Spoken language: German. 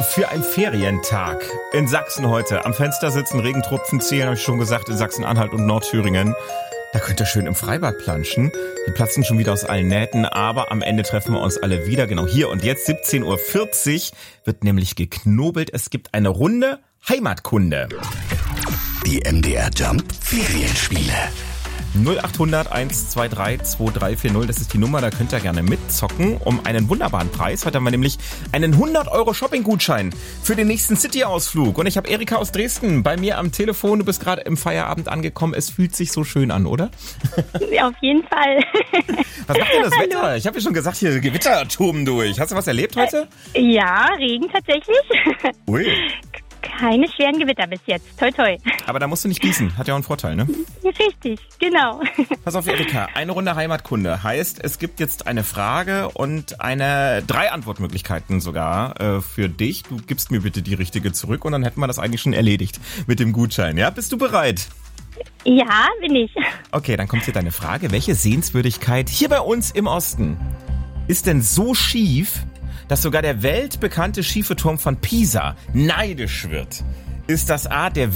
für einen Ferientag in Sachsen heute. Am Fenster sitzen, Regentropfen zählen, habe ich schon gesagt, in Sachsen-Anhalt und Nordthüringen. Da könnt ihr schön im Freibad planschen. Die platzen schon wieder aus allen Nähten, aber am Ende treffen wir uns alle wieder. Genau hier und jetzt 17.40 Uhr wird nämlich geknobelt. Es gibt eine Runde Heimatkunde. Die MDR Jump Ferienspiele. 0800 123 2340, das ist die Nummer, da könnt ihr gerne mitzocken um einen wunderbaren Preis. Heute haben wir nämlich einen 100€ Shopping-Gutschein für den nächsten City-Ausflug. Und ich habe Erika aus Dresden bei mir am Telefon. Du bist gerade im Feierabend angekommen. Es fühlt sich so schön an, oder? Ja, auf jeden Fall. Was macht denn das Wetter? Ich habe ja schon gesagt, hier Gewitter toben durch. Hast du was erlebt heute? Ja, Regen tatsächlich. Ui. Keine schweren Gewitter bis jetzt. Toi, toi. Aber da musst du nicht gießen. Hat ja auch einen Vorteil, ne? Richtig, genau. Pass auf, Erika. Eine Runde Heimatkunde. Heißt, es gibt jetzt eine Frage und 3 Antwortmöglichkeiten sogar für dich. Du gibst mir bitte die richtige zurück und dann hätten wir das eigentlich schon erledigt mit dem Gutschein. Ja, bist du bereit? Ja, bin ich. Okay, dann kommt hier deine Frage. Welche Sehenswürdigkeit hier bei uns im Osten ist denn so schief, dass sogar der weltbekannte schiefe Turm von Pisa neidisch wird? Ist das A, der